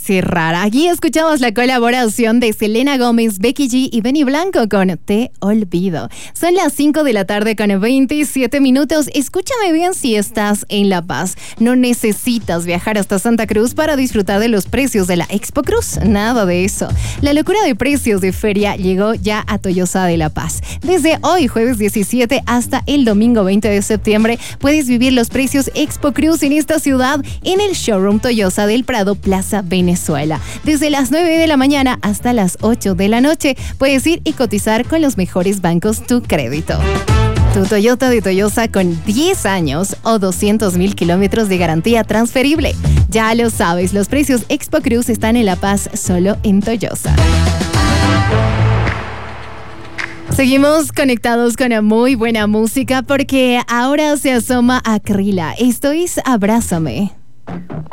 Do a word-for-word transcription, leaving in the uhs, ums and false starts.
cerrar. Aquí escuchamos la colaboración de Selena Gómez, Becky G y Benny Blanco con Te Olvido. Son las cinco de la tarde con veintisiete minutos. Escúchame bien si estás en La Paz. No necesitas viajar hasta Santa Cruz para disfrutar de los precios de la Expo Cruz. Nada de eso. La locura de precios de feria llegó ya a Toyosa de La Paz. Desde hoy, jueves diecisiete, hasta el domingo veinte de septiembre, puedes vivir los precios Expo Cruz en esta ciudad en el Showroom Toyosa del Prado Plaza Venezuela. Desde las nueve de la mañana hasta las ocho de la noche puedes ir y cotizar con los mejores bancos tu crédito. Tu Toyota de Toyosa con diez años o doscientos mil kilómetros de garantía transferible. Ya lo sabes, los precios Expo Cruz están en La Paz, solo en Toyosa. Seguimos conectados con muy buena música porque ahora se asoma Acrila. Esto es Abrázame.